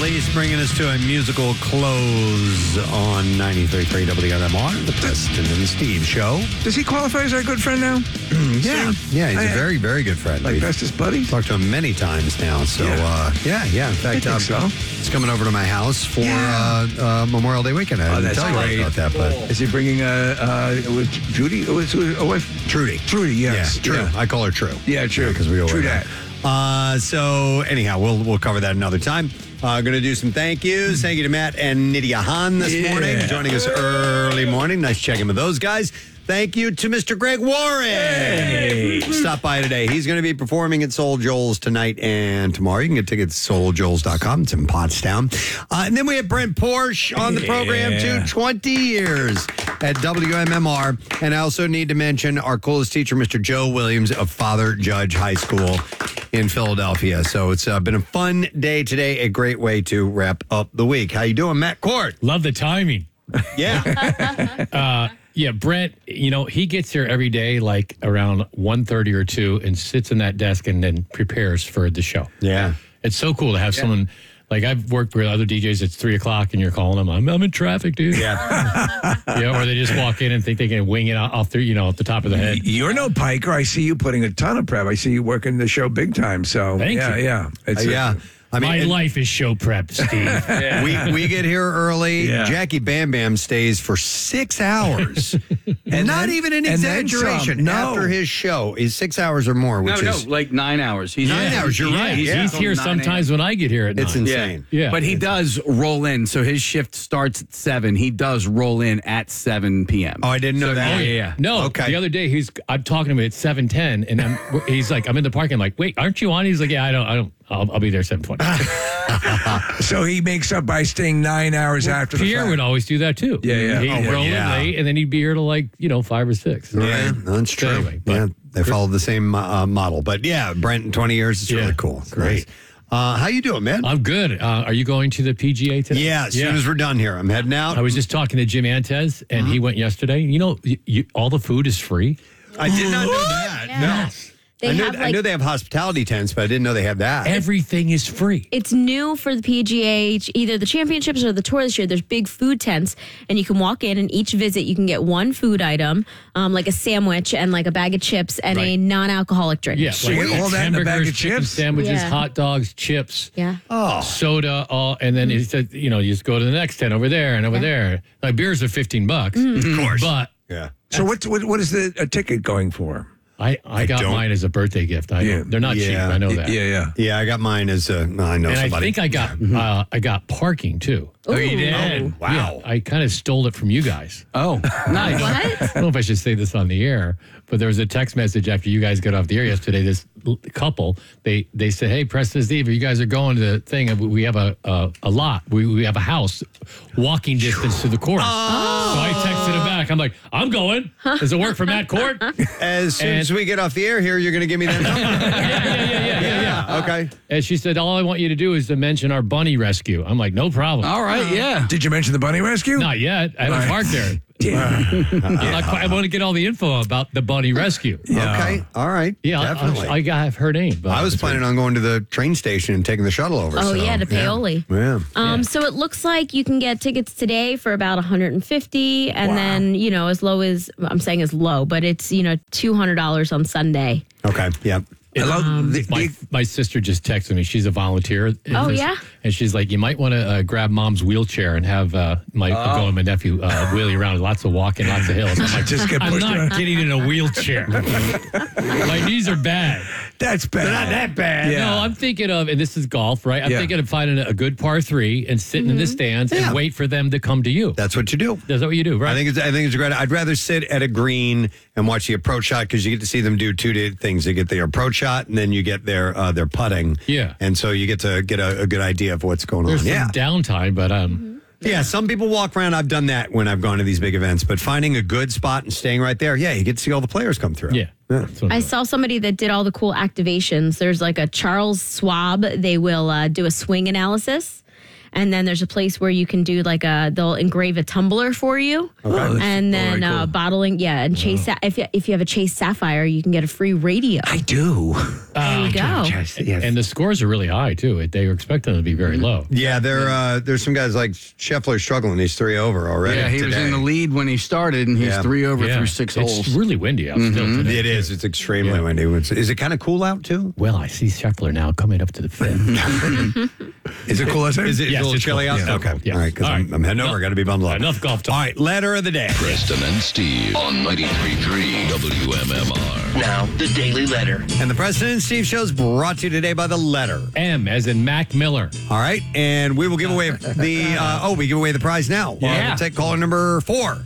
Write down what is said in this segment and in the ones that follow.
Elise bringing us to a musical close on 93.3 WMR, the Preston and Steve Show. Does he qualify as our good friend now? Yeah, he's a very, very good friend. Like bestest buddy? Talked to him many times now. So, yeah. In fact, I think so. he's coming over to my house for Memorial Day weekend. I didn't that's tell you great. about that, but Is he bringing with Judy? Was a wife? Trudy. Trudy, yes. Yeah, True. Yeah. I call her True. Yeah, true. Because we go True with that. So anyhow, we'll cover that another time. Going to do some thank yous. Thank you to Matt and Nydia Han this morning, joining us early morning. Nice checking with those guys. Thank you to Mr. Greg Warren. Hey. Stop by today. He's going to be performing at Soul Joel's tonight and tomorrow. You can get tickets at souljoels.com. It's in Pottstown. And then we have Brent Porsche on the program, too. 20 years at WMMR. And I also need to mention our coolest teacher, Mr. Joe Williams of Father Judge High School in Philadelphia. So it's been a fun day today, a great way to wrap up the week. How you doing, Matt Court? Love the timing. Yeah. Yeah, Brent, he gets here every day like around 1:30 or 2 and sits in that desk and then prepares for the show. Yeah. It's so cool to have someone, like I've worked with other DJs, it's 3 o'clock and you're calling them, I'm in traffic, dude. Yeah. Or they just walk in and think they can wing it off their, off the top of the head. You're no piker. I see you putting a ton of prep. I see you working the show big time. So Thank you. Yeah. Yeah. I mean, My life is show prep, Steve. we get here early. Yeah. Jackie Bam Bam stays for 6 hours. and not even an and then exaggeration. some. No. After his show is 6 hours or more, which is like 9 hours. He's 9 hours. You're right. He's here Till 9 sometimes when I get here at 9. It's insane. Yeah. But he does roll in. So his shift starts at 7. He does roll in at 7 p.m. Oh, I didn't know that. Oh, yeah. No, Okay. the other day I'm talking to him at 7:10 and he's like, I'm in the parking, like, wait, aren't you on? He's like, yeah, I don't. I'll be there 7:20. So he makes up by staying 9 hours after the Pierre fact. would always do that too. Yeah. He'd roll in late and then he'd be here till 5 or 6. Yeah, that's true. So anyway, but- they follow the same model. But yeah, Brent in 20 years, it's really cool. It's great. Nice. How you doing, man? I'm good. Are you going to the PGA today? Yeah, as soon as we're done here, I'm heading out. I was just talking to Jim Antez, and he went yesterday. All the food is free. I did not know that. Yeah. No. They I knew they have hospitality tents, but I didn't know they have that. Everything is free. It's new for the PGA, either the championships or the tour this year. There's big food tents, and you can walk in, and each visit you can get one food item, like a sandwich and like a bag of chips and a non-alcoholic drink. Yeah, Sweet. All that in a bag hamburgers, of chicken chips? sandwiches, Yeah. hot dogs, chips, Yeah. soda, and then he said, you just go to the next tent over there and over there. Like beers are $15, Of course. but Yeah. So what is the ticket going for? I got don't- mine as a birthday gift. They're not cheap. Yeah. I know that. Yeah. Yeah, I got mine as I know And I somebody. think I got parking too. Oh, you And, wow. yeah, I kind of stole it from you guys. Oh, nice. What? I don't know if I should say this on the air, but there was a text message after you guys got off the air yesterday. This couple, they said, "Hey, Preston and Steve, you guys are going to the thing. We have a lot. We have a house, walking distance to the course." So I texted him back. I'm like, "I'm going. Does it work for Matt Court?" As soon as we get off the air here, you're going to give me that number. Yeah. Okay. And she said, "All I want you to do is to mention our bunny rescue." I'm like, "No problem." All right, yeah. Did you mention the bunny rescue? Not yet. I haven't parked there. I want to get all the info about the bunny rescue. Okay. All right. Yeah, Definitely. I have her name. But I was planning on going to the train station and taking the shuttle over. Oh, so, yeah, to Paoli. Yeah. So it looks like you can get tickets today for about $150, and then, as low as, I'm saying as low, but it's, $200 on Sunday. Okay. Yep. I love My sister just texted me. She's a volunteer. Oh, yeah? And she's like, you might want to grab mom's wheelchair and have go and my nephew wheelie around. Lots of walking, lots of hills. I'm like, Just get I'm pushed not around. getting in a wheelchair. My knees are bad. That's bad. They're not that bad. Yeah. No, I'm thinking of, and this is golf, right? I'm Yeah. thinking of finding a good par 3 and sitting in the stands Yeah. and wait for them to come to you. That's what you do. Is that what you do, right? I think it's great. I'd rather sit at a green and watch the approach shot because you get to see them do two things. You get their approach shot and then you get their putting. Yeah. And so you get to get a good idea of what's going There's on. Yeah. some downtime, but Yeah, some people walk around. I've done that when I've gone to these big events, but finding a good spot and staying right there, you get to see all the players come through. yeah. That's what I'm I doing. saw somebody that did all the cool activations. There's like a Charles Schwab. They will do a swing analysis. And then there's a place where you can do they'll engrave a tumbler for you. And then cool. bottling, and Chase. If you have a Chase Sapphire, you can get a free radio. I do. There you go. Yes. And the scores are really high too. They were expecting them to be very low. Yeah, there's some guys like Scheffler struggling. He's 3 over already. Yeah, he was in the lead when he started, and he's 3 over through 6 holes. It's really windy out still today. It is. It's extremely windy. Is it kind of cool out too? Well, I see Scheffler now coming up to the fifth. Is it cool outside? Is it Yes, a little it's chilly cool. out? Yeah. Okay. Yeah. All right, because All right. I'm heading over. I got to be bundled up. Enough golf talk. All right, letter of the day. Preston and Steve on 93.3 WMMR. Now, the Daily Letter. And the Preston and Steve show is brought to you today by the letter. M as in Mac Miller. All right, and we will give away we give away the prize now. Yeah. We'll take caller number 4.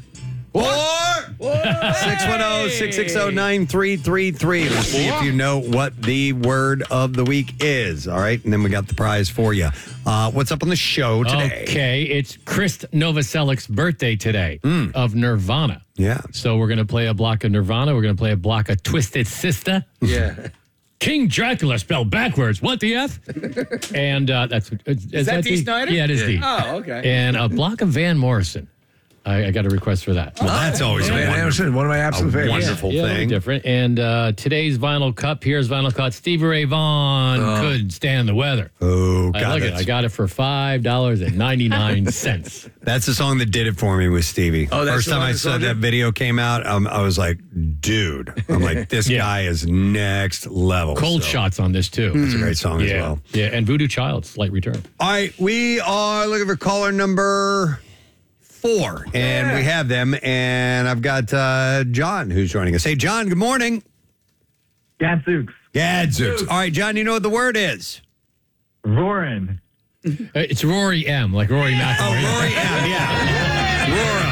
610-660-9333. Let's see if you know what the word of the week is. All right, and then we got the prize for you. What's up on the show today? Okay, it's Chris Novoselic's birthday today of Nirvana. Yeah. So we're going to play a block of Nirvana. We're going to play a block of Twisted Sister. Yeah. King Dracula spelled backwards. What the F? And that's... Is that D. Snyder? Yeah, it is D. Oh, okay. And a block of Van Morrison. I got a request for that. Well, that's always Van Anderson, one of my absolute favorites. wonderful Yeah, thing. different. And today's vinyl cup, here's vinyl cup. Stevie Ray Vaughan couldn't stand the weather. Oh, I God. like it. I got it for $5.99. That's the song that did it for me with Stevie. Oh, that's First the time one I that saw sold that it? video came out, I was like, dude. I'm like, this Yeah. guy is next level. Cold So, shots on this too. It's a great song as Yeah, well. yeah, and Voodoo Child, slight return. All right, we are looking for caller number 4, and we have them. And I've got John who's joining us. Hey, John, good morning. Gadzooks. Gadzooks. All right, John, you know what the word is? Roaring. It's Rory M, like Rory McIlroy. Rory M, yeah.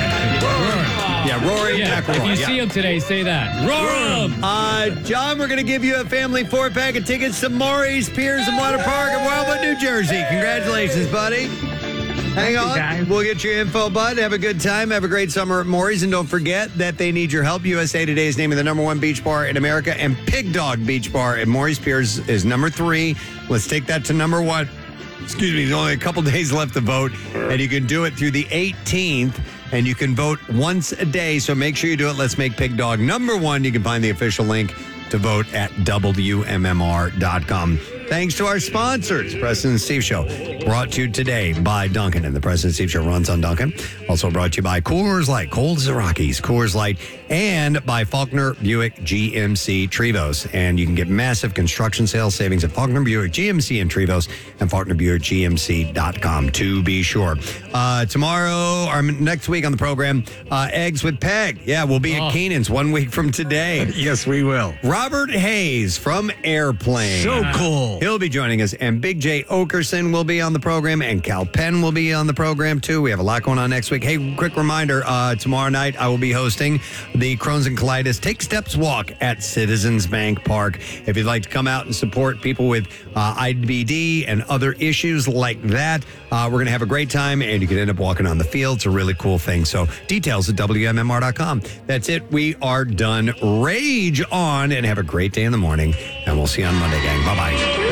Rory Yeah, McIlroy. if you yeah. see him today, say that. Rory M. John, we're going to give you a family 4-pack of tickets to Maurice Piers and Water Park in Wildwood, New Jersey. Congratulations, buddy. Hang on. guys. We'll get your info, bud. Have a good time. Have a great summer at Maury's. And don't forget that they need your help. USA Today is naming the #1 beach bar in America. And Pig Dog Beach Bar at Maurice Piers is number 3. Let's take that to number 1. Excuse me. There's only a couple days left to vote. And you can do it through the 18th. And you can vote once a day. So make sure you do it. Let's make Pig Dog number 1. You can find the official link to vote at WMMR.com. Thanks to our sponsors, Preston and Steve Show, brought to you today by Duncan, and the Preston and Steve Show runs on Duncan. Also brought to you by Coors Light, cold as the Rockies, Coors Light, and by Faulkner Buick GMC Trevos. And you can get massive construction sales savings at Faulkner Buick GMC and Trevos and FaulknerBuickGMC.com to be sure. Tomorrow, or next week on the program, Eggs with Peg. Yeah, we'll be at Keenan's 1 week from today. Yes, we will. Robert Hayes from Airplane. So cool. He'll be joining us, and Big J Okerson will be on the program, and Cal Penn will be on the program, too. We have a lot going on next week. Hey, quick reminder, tomorrow night I will be hosting the Crohn's and Colitis Take Steps Walk at Citizens Bank Park. If you'd like to come out and support people with IBD and other issues like that, we're going to have a great time, and you can end up walking on the field. It's a really cool thing. So details at WMMR.com. That's it. We are done. Rage on, and have a great day in the morning, and we'll see you on Monday, gang. Bye-bye.